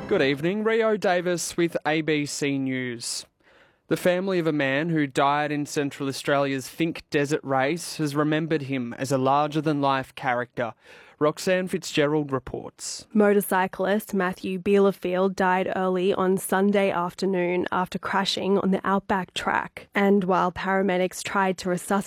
Good evening, Rio Davis with ABC News. The family of a man who died in Central Australia's Finke Desert Race has remembered him as a larger-than-life character. Roxanne Fitzgerald reports. Motorcyclist Matthew Bielefeld died early on Sunday afternoon after crashing on the Outback track. And while paramedics tried to resuscitate